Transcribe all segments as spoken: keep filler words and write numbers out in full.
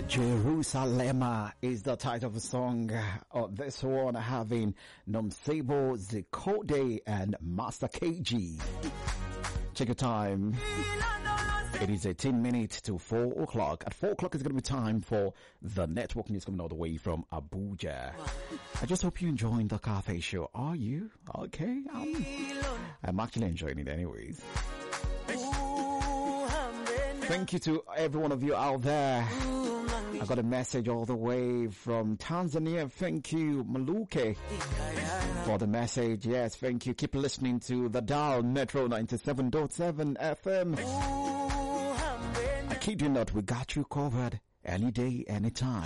Jerusalema is the title of the song. Uh, this one having Nomsebo Zikode and Master K G. Check your time. It is eighteen minutes to four o'clock. At four o'clock it's going to be time for the network news coming all the way from Abuja. I just hope you're enjoying the cafe show. Are you? Okay. I'm, I'm actually enjoying it anyways. Thank you to every one of you out there. I got a message all the way from Tanzania. Thank you, Maluke, for the message. Yes, thank you. Keep listening to the Dial Metro ninety-seven point seven F M. I kid you not, we got you covered any day, anytime.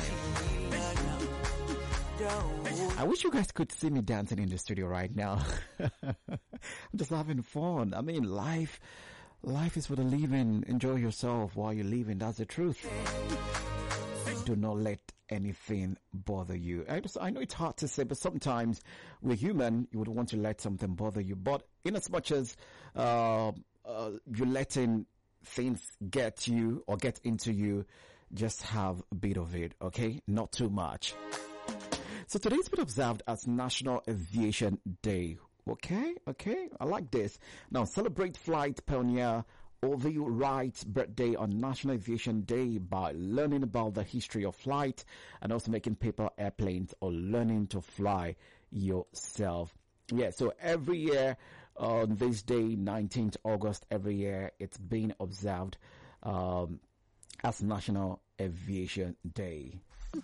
I wish you guys could see me dancing in the studio right now. I'm just having fun. I mean, life, life is for the living. Enjoy yourself while you're living. That's the truth. Do not let anything bother you. I, just, I know it's hard to say, but sometimes we're human. You would want to let something bother you. But in as much as uh, uh, you're letting things get you or get into you, just have a bit of it, okay? Not too much. So today's been observed as National Aviation Day. Okay, okay, I like this. Now celebrate flight pioneer Ovi Wright's birthday on National Aviation Day by learning about the history of flight and also making paper airplanes or learning to fly yourself. Yeah, so every year on this day, nineteenth August, every year it's been observed um, as National Aviation Day.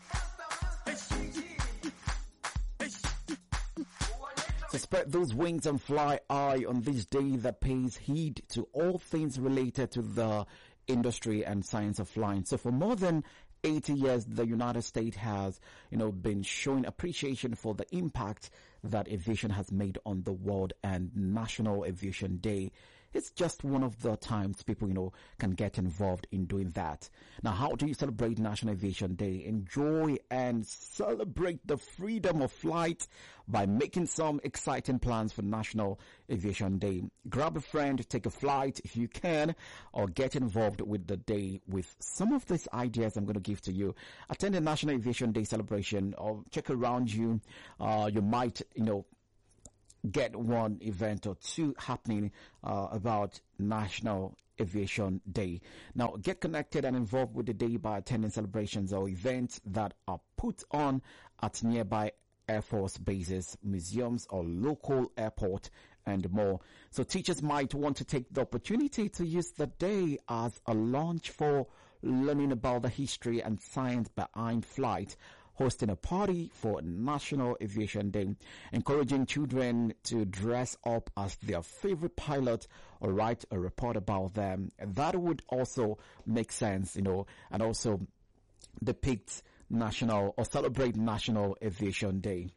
So spread those wings and fly high on this day that pays heed to all things related to the industry and science of flying. So for more than eighty years, the United States has, you know, been showing appreciation for the impact that aviation has made on the world, and National Aviation Day is just one of the times people, you know, can get involved in doing that. Now, how do you celebrate National Aviation Day? Enjoy and celebrate the freedom of flight by making some exciting plans for National Aviation Day. Grab a friend, take a flight if you can, or get involved with the day with some of these ideas I'm going to give to you. Attend the National Aviation Day celebration or check around you. Uh, you might, you know, get one event or two happening uh, about National Aviation Day. Now, get connected and involved with the day by attending celebrations or events that are put on at nearby Air Force bases, museums, or local airport, and more. So teachers might want to take the opportunity to use the day as a launch for learning about the history and science behind flight, hosting a party for National Aviation Day, encouraging children to dress up as their favorite pilot or write a report about them. That would also make sense, you know, and also depict National or celebrate National Aviation Day.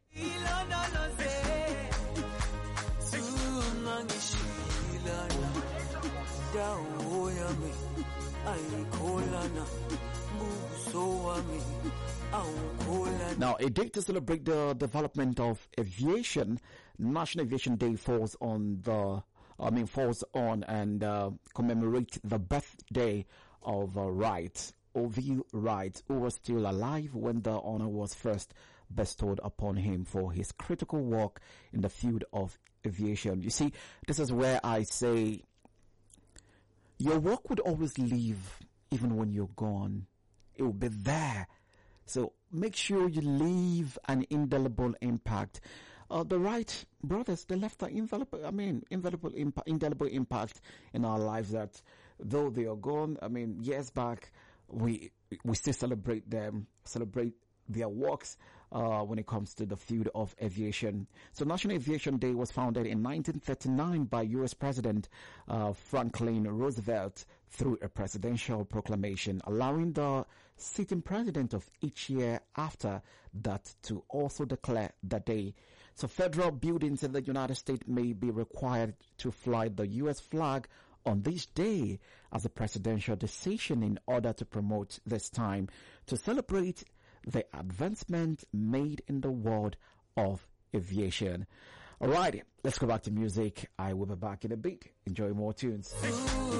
Now, a day to celebrate the development of aviation. National Aviation Day falls on the, I mean, falls on and uh, commemorate the birthday of uh, Wright, Ovi Wright, who was still alive when the honor was first bestowed upon him for his critical work in the field of aviation. You see, this is where I say your work would always live even when you're gone. It will be there. So make sure you leave an indelible impact. Uh, the Wright brothers, they left an indelible, I mean, indelible impact, indelible impact in our lives that though they are gone, I mean, years back, we, we still celebrate them, celebrate their works, uh, when it comes to the field of aviation. So National Aviation Day was founded in nineteen thirty-nine by U S President, uh, Franklin Roosevelt through a presidential proclamation, allowing the sitting president of each year after that to also declare the day. So federal buildings in the United States may be required to fly the U S flag on this day as a presidential decision in order to promote this time to celebrate the advancement made in the world of aviation. Alright, let's go back to music. I will be back in a bit. Enjoy more tunes.